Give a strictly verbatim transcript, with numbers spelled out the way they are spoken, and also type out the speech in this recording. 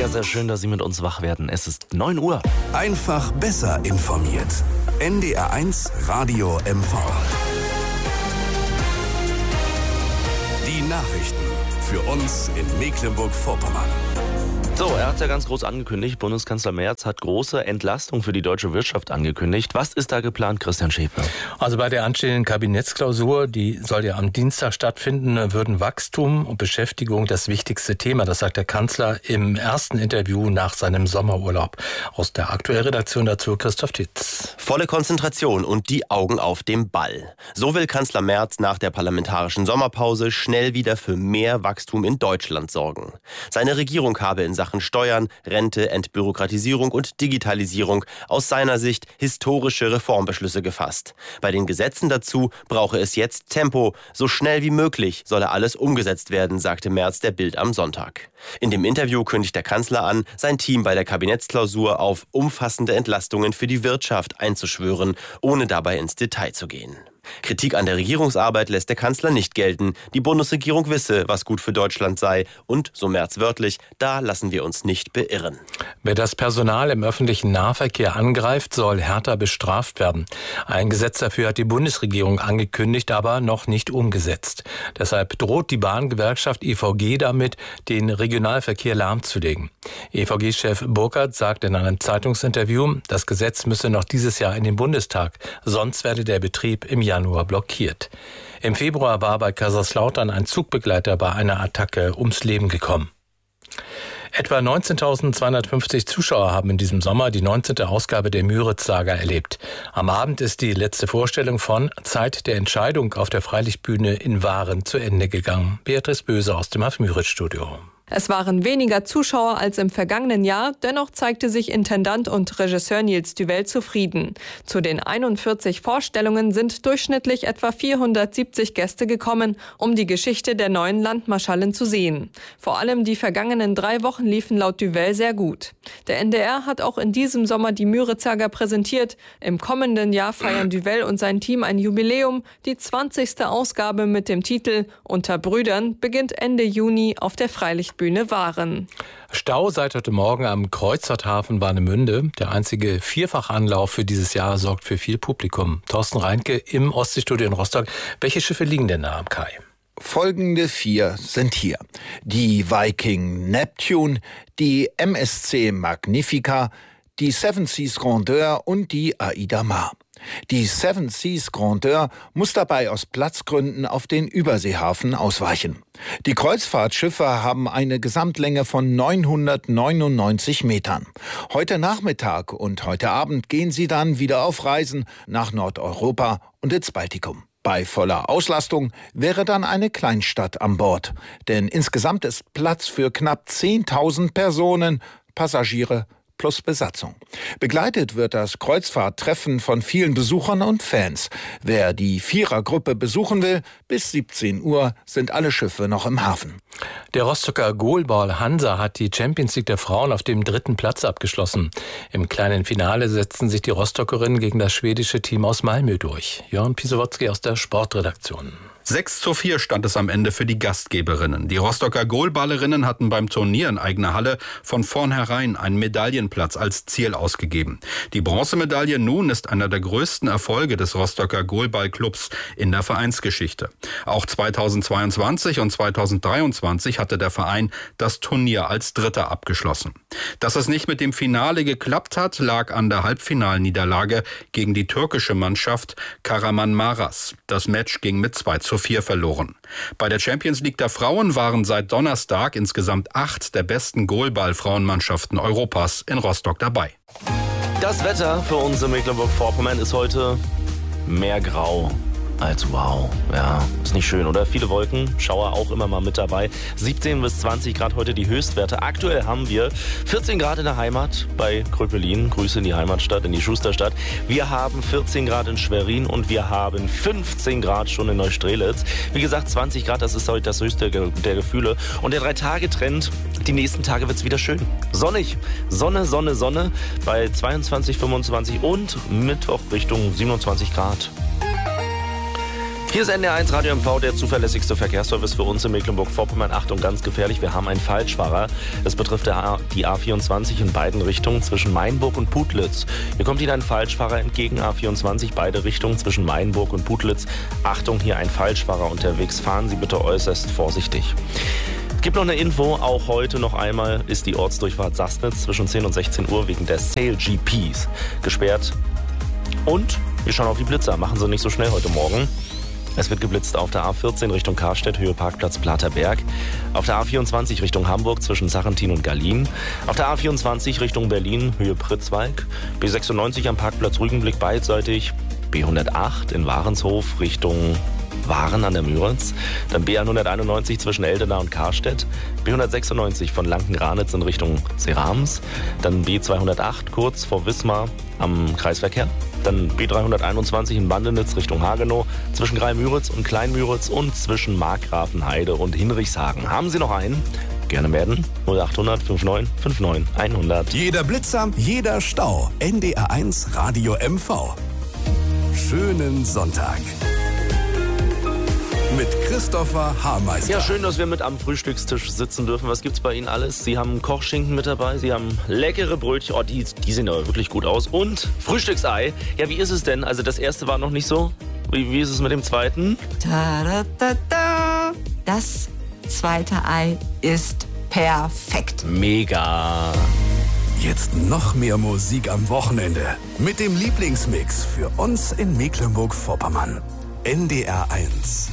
Sehr, sehr schön, dass Sie mit uns wach werden. Es ist neun Uhr. Einfach besser informiert. N D R eins Radio M V. Die Nachrichten für uns in Mecklenburg-Vorpommern. So, er hat es ja ganz groß angekündigt. Bundeskanzler Merz hat große Entlastung für die deutsche Wirtschaft angekündigt. Was ist da geplant, Christian Schäfer? Also bei der anstehenden Kabinettsklausur, die soll ja am Dienstag stattfinden, würden Wachstum und Beschäftigung das wichtigste Thema. Das sagt der Kanzler im ersten Interview nach seinem Sommerurlaub. Aus der aktuellen Redaktion dazu Christoph Titz. Volle Konzentration und die Augen auf dem Ball. So will Kanzler Merz nach der parlamentarischen Sommerpause schnell wieder für mehr Wachstum in Deutschland sorgen. Seine Regierung habe in Sachen Steuern, Rente, Entbürokratisierung und Digitalisierung aus seiner Sicht historische Reformbeschlüsse gefasst. Bei den Gesetzen dazu brauche es jetzt Tempo. So schnell wie möglich solle alles umgesetzt werden, sagte Merz der Bild am Sonntag. In dem Interview kündigt der Kanzler an, sein Team bei der Kabinettsklausur auf umfassende Entlastungen für die Wirtschaft einzuschwören, ohne dabei ins Detail zu gehen. Kritik an der Regierungsarbeit lässt der Kanzler nicht gelten. Die Bundesregierung wisse, was gut für Deutschland sei. Und, so Merz wörtlich, da lassen wir uns nicht beirren. Wer das Personal im öffentlichen Nahverkehr angreift, soll härter bestraft werden. Ein Gesetz dafür hat die Bundesregierung angekündigt, aber noch nicht umgesetzt. Deshalb droht die Bahngewerkschaft E V G damit, den Regionalverkehr lahmzulegen. E V G-Chef Burkhardt sagt in einem Zeitungsinterview, das Gesetz müsse noch dieses Jahr in den Bundestag, sonst werde der Betrieb im Januar blockiert. Im Februar war bei Kaiserslautern ein Zugbegleiter bei einer Attacke ums Leben gekommen. Etwa neunzehntausendzweihundertfünfzig Zuschauer haben in diesem Sommer die neunzehnte Ausgabe der Müritz-Saga erlebt. Am Abend ist die letzte Vorstellung von Zeit der Entscheidung auf der Freilichtbühne in Waren zu Ende gegangen. Beatrice Böse aus dem Haff-Müritz-Studio. Es waren weniger Zuschauer als im vergangenen Jahr, dennoch zeigte sich Intendant und Regisseur Nils Duvel zufrieden. Zu den einundvierzig Vorstellungen sind durchschnittlich etwa vierhundertsiebzig Gäste gekommen, um die Geschichte der neuen Landmarschallin zu sehen. Vor allem die vergangenen drei Wochen liefen laut Duvel sehr gut. Der N D R hat auch in diesem Sommer die Müritz-Saga präsentiert. Im kommenden Jahr feiern Duvel und sein Team ein Jubiläum. Die zwanzigste Ausgabe mit dem Titel Unter Brüdern beginnt Ende Juni auf der Freilichtbühne. Bühne Waren. Stau seit heute Morgen am Kreuzfahrthafen Warnemünde. Der einzige Vierfachanlauf für dieses Jahr sorgt für viel Publikum. Thorsten Reinke im Ostseestudio in Rostock. Welche Schiffe liegen denn da am Kai? Folgende vier sind hier. Die Viking Neptune, die M S C Magnifica, die Seven Seas Grandeur und die Aida Mar. Die Seven Seas Grandeur muss dabei aus Platzgründen auf den Überseehafen ausweichen. Die Kreuzfahrtschiffe haben eine Gesamtlänge von neunhundertneunundneunzig Metern. Heute Nachmittag und heute Abend gehen sie dann wieder auf Reisen nach Nordeuropa und ins Baltikum. Bei voller Auslastung wäre dann eine Kleinstadt an Bord. Denn insgesamt ist Platz für knapp zehntausend Personen, Passagiere plus Besatzung. Begleitet wird das Kreuzfahrttreffen von vielen Besuchern und Fans. Wer die Vierergruppe besuchen will, bis siebzehn Uhr sind alle Schiffe noch im Hafen. Der Rostocker Goalball Hansa hat die Champions League der Frauen auf dem dritten Platz abgeschlossen. Im kleinen Finale setzten sich die Rostockerinnen gegen das schwedische Team aus Malmö durch. Jörn Pisowotzki aus der Sportredaktion. sechs zu vier stand es am Ende für die Gastgeberinnen. Die Rostocker Goalballerinnen hatten beim Turnier in eigener Halle von vornherein einen Medaillenplatz als Ziel ausgegeben. Die Bronzemedaille nun ist einer der größten Erfolge des Rostocker Goalballclubs in der Vereinsgeschichte. Auch zweitausendzweiundzwanzig und zweitausenddreiundzwanzig hatte der Verein das Turnier als Dritter abgeschlossen. Dass es nicht mit dem Finale geklappt hat, lag an der Halbfinalniederlage gegen die türkische Mannschaft Kahramanmaraş. Das Match ging mit zwei zu vier verloren. Bei der Champions League der Frauen waren seit Donnerstag insgesamt acht der besten Goalball-Frauenmannschaften Europas in Rostock dabei. Das Wetter für uns in Mecklenburg-Vorpommern ist heute mehr grau als wow. Ja, ist nicht schön, oder? Viele Wolken, Schauer auch immer mal mit dabei. siebzehn bis zwanzig Grad heute die Höchstwerte. Aktuell haben wir vierzehn Grad in der Heimat bei Kröpelin. Grüße in die Heimatstadt, in die Schusterstadt. Wir haben vierzehn Grad in Schwerin und wir haben fünfzehn Grad schon in Neustrelitz. Wie gesagt, zwanzig Grad, das ist heute das höchste der Gefühle. Und der Drei-Tage-Trend, die nächsten Tage wird es wieder schön. Sonnig. Sonne, Sonne, Sonne bei zweiundzwanzig, fünfundzwanzig und Mittwoch Richtung siebenundzwanzig Grad. Hier ist N D R eins Radio M V, der zuverlässigste Verkehrsservice für uns in Mecklenburg-Vorpommern. Achtung, ganz gefährlich, wir haben einen Falschfahrer. Das betrifft die A vierundzwanzig in beiden Richtungen zwischen Mainburg und Putlitz. Hier kommt Ihnen ein Falschfahrer entgegen, A vierundzwanzig, beide Richtungen zwischen Mainburg und Putlitz. Achtung, hier ein Falschfahrer unterwegs. Fahren Sie bitte äußerst vorsichtig. Es gibt noch eine Info, auch heute noch einmal ist die Ortsdurchfahrt Sassnitz zwischen zehn und sechzehn Uhr wegen der Sale G Ps gesperrt. Und wir schauen auf die Blitzer, machen Sie nicht so schnell heute Morgen. Es wird geblitzt auf der A vierzehn Richtung Karstedt, Höhe Parkplatz Platerberg. Auf der A vierundzwanzig Richtung Hamburg zwischen Sarrentin und Gallien. Auf der A vierundzwanzig Richtung Berlin, Höhe Pritzwalk. B sechsundneunzig am Parkplatz Rügenblick beidseitig. B hundertacht in Warenshof Richtung Waren an der Müritz. Dann B hunderteinundneunzig zwischen Eldena und Karstedt. B hundertsechsundneunzig von Lanken-Ranitz in Richtung Serams. Dann B zweihundertacht kurz vor Wismar am Kreisverkehr. Dann B dreihunderteinundzwanzig in Bandenitz Richtung Hagenow, zwischen Greimüritz und Kleinmüritz und zwischen Markgrafenheide und Hinrichshagen. Haben Sie noch einen? Gerne melden. null achthundert neunundfünfzig neunundfünfzig hundert. Jeder Blitzer, jeder Stau. N D R eins Radio M V. Schönen Sonntag. Mit Christopher Hameister. Ja, schön, dass wir mit am Frühstückstisch sitzen dürfen. Was gibt's bei Ihnen alles? Sie haben Kochschinken mit dabei, Sie haben leckere Brötchen, oh, die, die sehen aber wirklich gut aus. Und Frühstücksei. Ja, wie ist es denn? Also das erste war noch nicht so. Wie, wie ist es mit dem zweiten? Ta -da -da -da. Das zweite Ei ist perfekt. Mega. Jetzt noch mehr Musik am Wochenende. Mit dem Lieblingsmix für uns in Mecklenburg-Vorpommern. N D R eins.